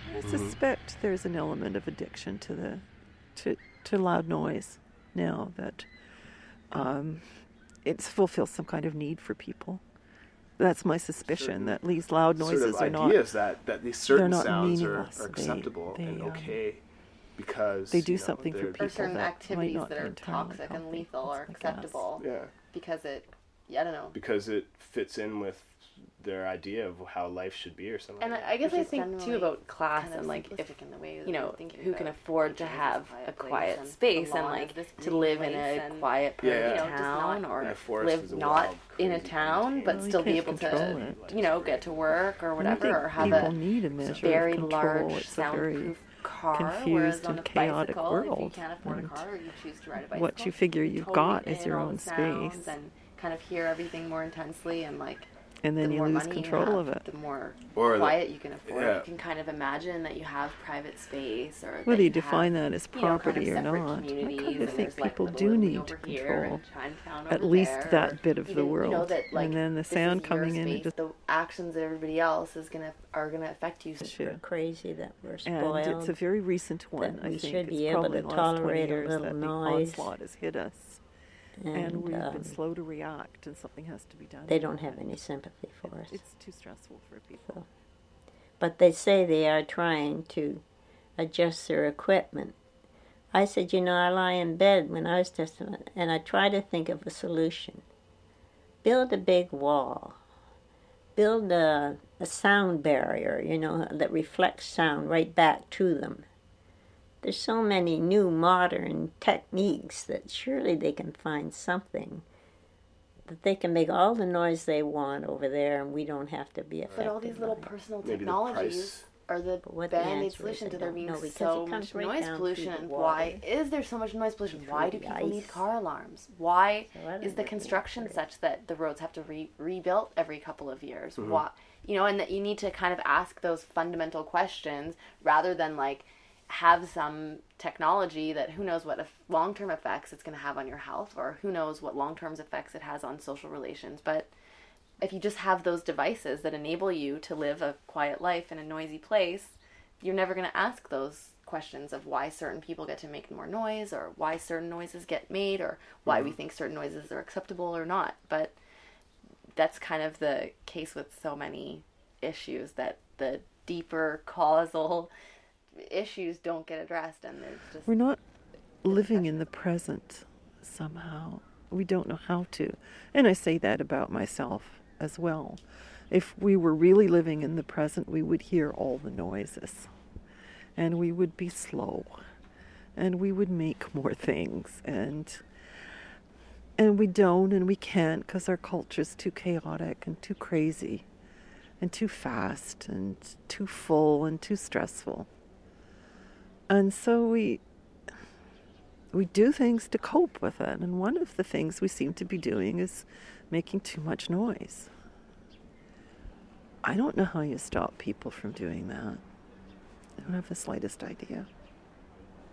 I suspect there's an element of addiction to loud noise now, that it fulfills some kind of need for people. That's my suspicion, that these loud noises are not... ideas that these certain not sounds are meaningless. acceptable and okay because they do something for people or certain that activities might not that be are entirely toxic healthy. and lethal are I guess. acceptable. Yeah. Because it, I don't know. Because it fits in with their idea of how life should be or something. And I guess Which I is think too generally about class kind of and like if simplistic in the way that you know we're thinking who can about afford to nature as have quiet a place quiet and space the and lawn like is this to green live in place a and, quiet part Yeah, of yeah. just town not- or And a forest live is a not wild, in a crazy town thing. but Well, you still be can't able control to it. you know get to work or I whatever think or have people a need a measure very of control. large It's a very soundproof car, confused whereas on and a chaotic bicycle, world. If you can't afford a And car or you choose to ride a bicycle, what you figure you've totally got get is your all own the sounds space. and kind of hear everything more intensely, and like And then the you more lose money control you of have, it. the more Or quiet you can afford. yeah. you can kind of imagine that you have private space or Whether that you define have, that as you know, kind of property or separate not, I communities, kind of and think there's, like, people Little do Italy need over to here control and Chinatown at over least there, that or bit of the even, you know, world. that, like, And then the this is sound your coming in, it space, just the actions of everybody else are gonna affect you. issue. We're crazy that we're And spoiled. it's a very recent one. that I we think should it's be able probably to the last 20 tolerate a years little that the noise. onslaught has hit us. And we've been slow to react, and something has to be done. They don't have any sympathy for us. It's too stressful for people. But they say they are trying to adjust their equipment. I said, you know, I lie in bed when I was testing it, and I try to think of a solution. Build a big wall. Build a sound barrier, you know, that reflects sound right back to them. There's so many new modern techniques that surely they can find something that they can make all the noise they want over there, and we don't have to be affected. But all these little by it. personal Maybe the technologies price. are the But what the band-aid answer is, solution I to there don't being know, because so it comes much right noise down through pollution. the And water. why is there so much noise pollution? Why do the people need ice. car alarms? Why So I don't is the know. construction such that the roads have to be rebuilt every couple of years? Mm-hmm. Why, you know, and that you need to kind of ask those fundamental questions rather than like have some technology that who knows what long-term effects it's going to have on your health, or who knows what long-term effects it has on social relations. But if you just have those devices that enable you to live a quiet life in a noisy place, you're never going to ask those questions of why certain people get to make more noise, or why certain noises get made, or why we think certain noises are acceptable or not. But that's kind of the case with so many issues, that the deeper causal issues don't get addressed, and there's just We're not living in the present somehow. We don't know how to. And I say that about myself as well. If we were really living in the present, we would hear all the noises. And we would be slow. And we would make more things. And we don't, and we can't, because our culture's too chaotic and too crazy and too fast and too full and too stressful. And so we do things to cope with it. And one of the things we seem to be doing is making too much noise. I don't know how you stop people from doing that. I don't have the slightest idea.